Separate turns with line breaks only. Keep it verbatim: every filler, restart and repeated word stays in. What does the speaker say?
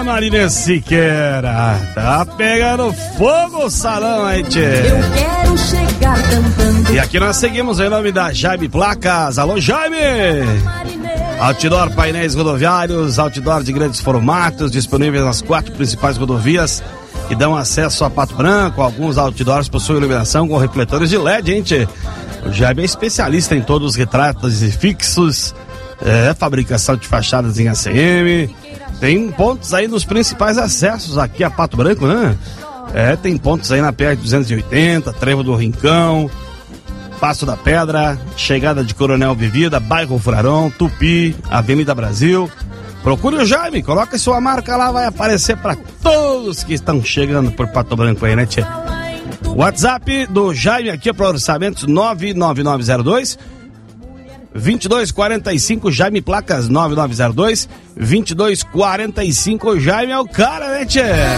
Marinês Siqueira. Tá pegando fogo o salão aí, tchê.
Eu quero chegar cantando.
E aqui nós seguimos em nome da Jaime Placas. Alô, Jaime! Outdoor painéis rodoviários, outdoor de grandes formatos, disponíveis nas quatro principais rodovias que dão acesso a Pato Branco. Alguns outdoors possuem iluminação com refletores de L E D, gente. O Jaime é especialista em todos os retratos e fixos, é, fabricação de fachadas em A C M. Tem pontos aí nos principais acessos aqui a Pato Branco, né? É, tem pontos aí na P R duzentos e oitenta, Trevo do Rincão, Passo da Pedra, chegada de Coronel Vivida, Bairro Furarão, Tupi, Avenida Brasil. Procure o Jaime, coloque sua marca lá, vai aparecer para todos que estão chegando por Pato Branco aí, né, tchê? WhatsApp do Jaime aqui para orçamentos nove nove nove zero dois vinte e dois quarenta e cinco, Jaime Placas nove nove zero dois vinte e dois quarenta e cinco. O Jaime é o cara, né, tchê?